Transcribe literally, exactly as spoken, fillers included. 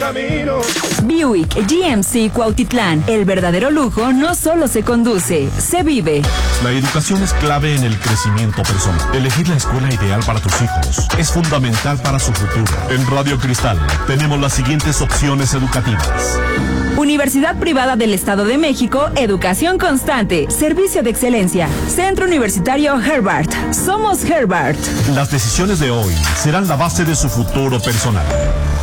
camino. Buick G M C Cuautitlán. El verdadero lujo no solo se conduce, se vive. La educación es clave en el crecimiento personal. Elegir la escuela ideal para tus hijos es fundamental para su futuro. En Radio Cristal tenemos las siguientes opciones educativas. Universidad Privada del Estado de México, educación constante, servicio de excelencia. Centro Universitario Herbert. Somos Herbert. Las decisiones de hoy serán la base de su futuro personal.